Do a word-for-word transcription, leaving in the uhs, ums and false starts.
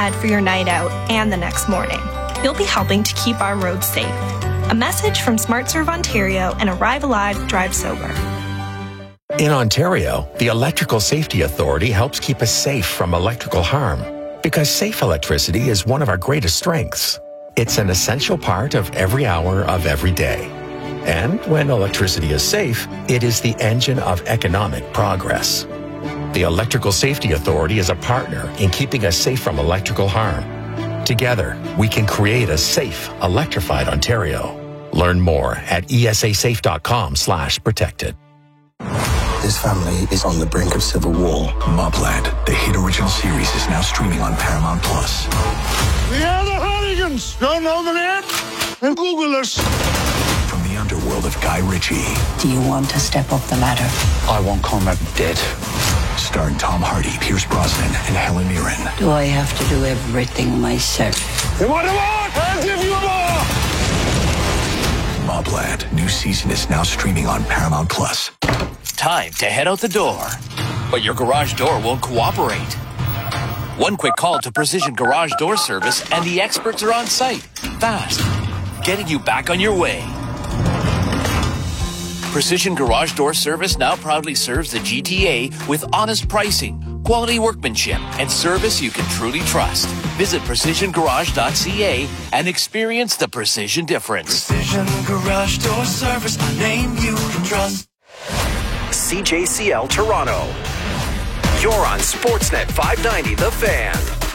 ahead for your night out and the next morning. You'll be helping to keep our roads safe. A message from SmartServe Ontario and Arrive Alive, Drive Sober. In Ontario, the Electrical Safety Authority helps keep us safe from electrical harm because safe electricity is one of our greatest strengths. It's an essential part of every hour of every day. And when electricity is safe, it is the engine of economic progress. The Electrical Safety Authority is a partner in keeping us safe from electrical harm. Together, we can create a safe, electrified Ontario. Learn more at E S A safe dot com slash protected. This family is on the brink of civil war. Mobland, the hit original series, is now streaming on Paramount Plus. We are the Hardigans. Don't know the name? And Google us. From the underworld of Guy Ritchie. Do you want to step up the ladder? I want Conrad dead. Starring Tom Hardy, Pierce Brosnan, and Helen Mirren. Do I have to do everything myself? You want a more? I'll give you more! Mobland, new season is now streaming on Paramount Plus. Time to head out the door, but your garage door won't cooperate. One quick call to Precision Garage Door Service and the experts are on site, fast, getting you back on your way. Precision Garage Door Service now proudly serves the G T A with honest pricing, quality workmanship, and service you can truly trust. Visit precision garage dot c a and experience the precision difference. Precision Garage Door Service, a name you can trust. C J C L Toronto. You're on Sportsnet five ninety, The Fan.